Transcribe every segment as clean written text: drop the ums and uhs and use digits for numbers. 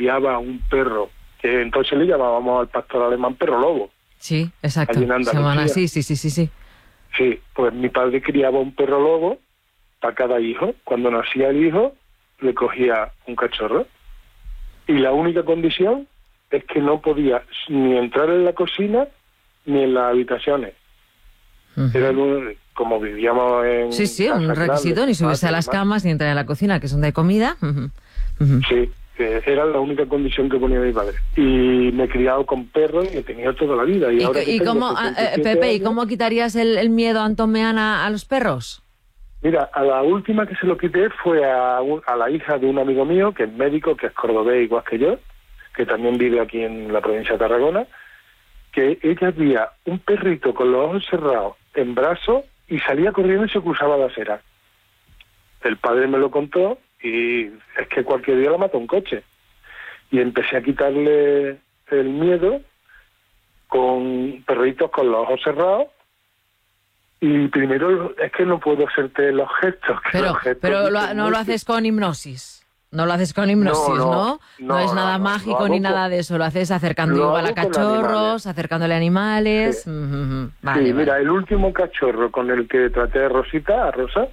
criaba un perro, que entonces le llamábamos al pastor alemán perro lobo. Sí, exacto. Allí en Andalucía. Sí. Sí, pues mi padre criaba un perro lobo para cada hijo. Cuando nacía el hijo, le cogía un cachorro. Y la única condición es que no podía ni entrar en la cocina ni en las habitaciones. Era como vivíamos en... Sí, un requisito, ni subirse a las camas, ni entrar en la cocina, que son de comida. Sí, era la única condición que ponía mi padre. Y me he criado con perros y he tenido toda la vida. ¿Y cómo, Pepe, ¿y cómo quitarías el miedo a Antón Meana a los perros? Mira, a la última que se lo quité fue a la hija de un amigo mío, que es médico, que es cordobés igual que yo, que también vive aquí en la provincia de Tarragona, que ella veía un perrito con los ojos cerrados en brazos y salía corriendo y se cruzaba la acera. El padre me lo contó y es que cualquier día lo mata un coche. Y empecé a quitarle el miedo con perritos con los ojos cerrados. Y primero es que no puedo hacerte los gestos. Pero no lo haces con hipnosis. No lo haces con hipnosis, ¿no? No es nada mágico ni nada de eso. Lo haces acercando igual a cachorros, acercándole a animales. Sí, vale. Mira, el último cachorro con el que traté a Rosa,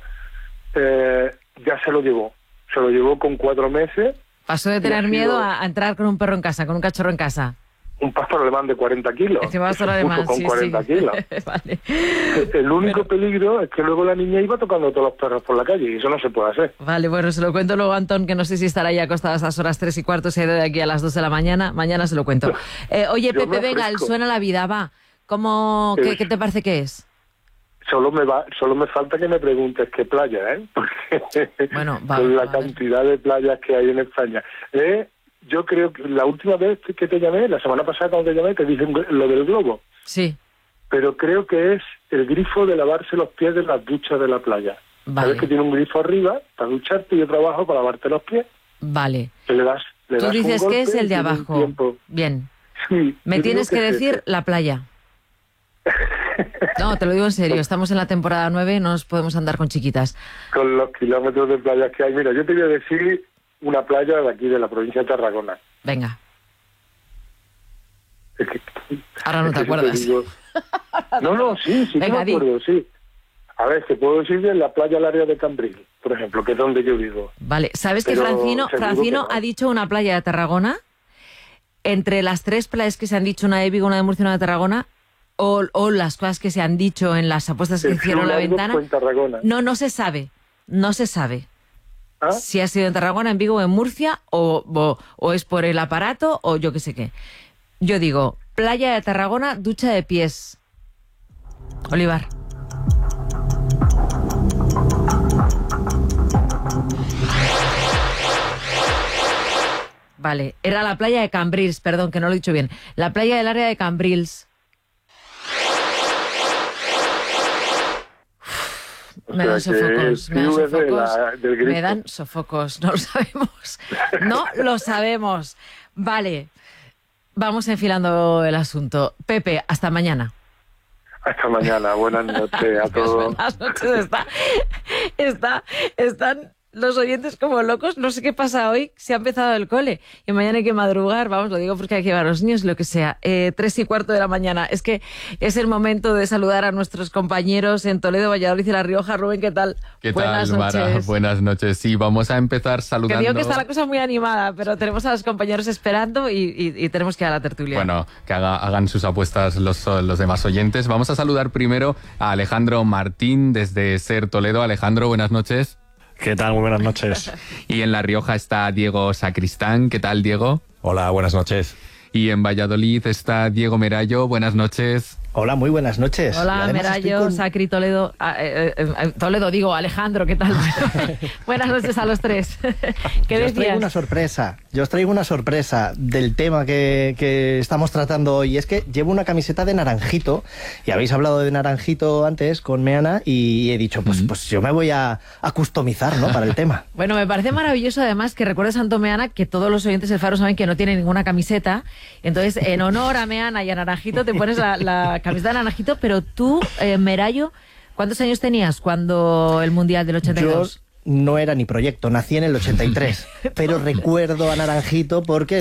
ya se lo llevó. Se lo llevó con 4 meses. Pasó de tener miedo a entrar con un perro en casa, con un cachorro en casa. Un pastor alemán de 40 kilos. Encima pastor alemán, con 40 kilos. Vale. El único peligro es que luego la niña iba tocando a todos los perros por la calle y eso no se puede hacer. Vale, bueno, se lo cuento luego a Antón, que no sé si estará ahí acostado a esas horas 3:15, se ha ido de aquí a las 2 de la mañana. Mañana se lo cuento. Oye, Pepe, venga, el Suena la Vida, va. ¿Qué te parece que es? Solo me falta que me preguntes qué playa, ¿eh? Porque bueno, con la cantidad de playas que hay en España. Yo creo que la última vez que te llamé, la semana pasada cuando te llamé, te dije lo del globo. Sí. Pero creo que es el grifo de lavarse los pies de las duchas de la playa. Vale. Sabes que tiene un grifo arriba para ducharte y otro abajo para lavarte los pies. Vale. Que le das Tú dices que es el de abajo. Bien. Sí. Me tienes que decir la playa. No, te lo digo en serio, estamos en la temporada 9, no nos podemos andar con chiquitas. Con los kilómetros de playas que hay. Mira, yo te voy a decir una playa de aquí, de la provincia de Tarragona. Venga. Ahora no te acuerdas. Sí, Venga, me acuerdo, sí. A ver, te puedo decir de la playa al área de Cambril, por ejemplo, que es donde yo vivo. Vale, ¿sabes que Francino ha dicho una playa de Tarragona? Entre las 3 playas que se han dicho, una de Vigo, una de Murcia, una de Tarragona, o las cosas que se han dicho en las apuestas que hicieron la ventana. No se sabe. ¿Ah? Si ha sido en Tarragona, en Vigo o en Murcia, o es por el aparato, o yo qué sé qué. Yo digo, playa de Tarragona, ducha de pies. Olivar. Vale, era la playa de Cambrils, perdón, que no lo he dicho bien. La playa del área de Cambrils. Me dan sofocos, me dan sofocos, no lo sabemos, no lo sabemos. Vale, vamos enfilando el asunto. Pepe, hasta mañana. Hasta mañana, buenas noches a todos. Buenas noches, están los oyentes como locos, no sé qué pasa hoy, se ha empezado el cole y mañana hay que madrugar, vamos, lo digo porque hay que llevar a los niños, lo que sea, 3:15 de la mañana. Es que es el momento de saludar a nuestros compañeros en Toledo, Valladolid y La Rioja. Rubén, ¿qué tal? Buenas noches. Mara, buenas noches. Sí, vamos a empezar saludando. Que digo que está la cosa muy animada, pero tenemos a los compañeros esperando y tenemos que ir a la tertulia. Bueno, que hagan sus apuestas los demás oyentes. Vamos a saludar primero a Alejandro Martín desde SER Toledo. Alejandro, buenas noches. ¿Qué tal? Muy buenas noches. Y en La Rioja está Diego Sacristán. ¿Qué tal, Diego? Hola, buenas noches. Y en Valladolid está Diego Merayo. Buenas noches. Hola, muy buenas noches. Hola, Merayo, Sacri, Toledo. Toledo, digo, Alejandro, ¿qué tal? Buenas noches a los tres. ¿Qué decías? Yo os traigo una sorpresa del tema que estamos tratando hoy. Es que llevo una camiseta de Naranjito, y habéis hablado de Naranjito antes con Meana, y he dicho, pues yo me voy a customizar, ¿no?, para el tema. Bueno, me parece maravilloso además que recuerdes a Antón Meana, que todos los oyentes del Faro saben que no tiene ninguna camiseta. Entonces, en honor a Meana y a Naranjito, te pones la camiseta de Naranjito. Pero tú, Merayo, ¿cuántos años tenías cuando el Mundial del 82? Yo no era ni proyecto, nací en el 83, pero recuerdo a Naranjito porque